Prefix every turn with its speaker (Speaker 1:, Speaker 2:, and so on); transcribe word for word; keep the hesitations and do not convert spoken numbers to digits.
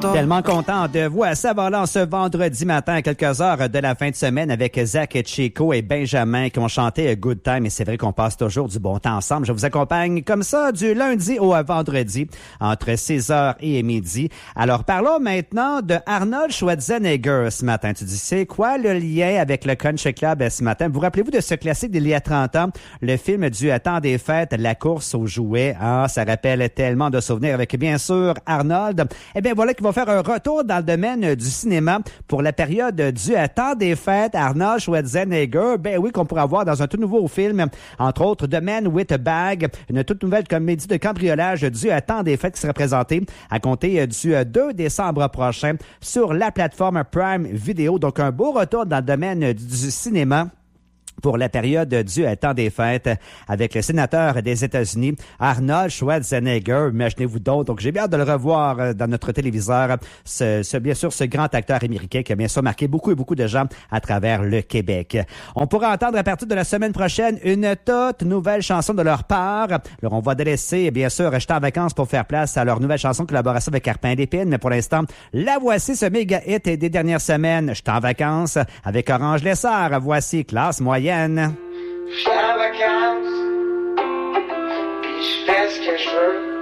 Speaker 1: content.
Speaker 2: Tellement content de vous à Saint-Valant ce vendredi matin à quelques heures de la fin de semaine avec Zach Chico et Benjamin qui ont chanté Good Time. Et c'est vrai qu'on passe toujours du bon temps ensemble. Je vous accompagne comme ça du lundi au vendredi entre six heures et midi. Alors parlons maintenant de Arnold Schwarzenegger ce matin. Tu dis, c'est quoi le lien avec le Country Club ce matin? Vous rappelez-vous de ce classique d'il y a trente ans, le film du temps des fêtes, La course aux jouets? Ah, ça rappelle tellement de souvenirs avec bien sûr Arnold. Eh bien, voilà qu'il va faire un retour dans le domaine du cinéma pour la période du temps des fêtes. Arnold Schwarzenegger, ben oui, qu'on pourra voir dans un tout nouveau film, entre autres The Man with a Bag, une toute nouvelle comédie de cambriolage du temps des fêtes qui sera présentée à compter du deux décembre prochain sur la plateforme Prime Video. Donc, un beau retour dans le domaine du cinéma pour la période du temps des fêtes avec le sénateur des États-Unis, Arnold Schwarzenegger. Imaginez-vous donc. Donc, j'ai bien hâte de le revoir dans notre téléviseur. Ce, ce, bien sûr, ce grand acteur américain qui a bien sûr marqué beaucoup et beaucoup de gens à travers le Québec. On pourra entendre à partir de la semaine prochaine une toute nouvelle chanson de leur part. Alors, on va délaisser, bien sûr, J'étais en vacances pour faire place à leur nouvelle chanson collaboration avec Carpin d'Épine. Mais pour l'instant, la voici, ce méga hit des dernières semaines. J'étais en vacances avec Orange Lessard. Voici Classe Moyenne.
Speaker 3: J'étais en vacances, pis je fais ce que je veux.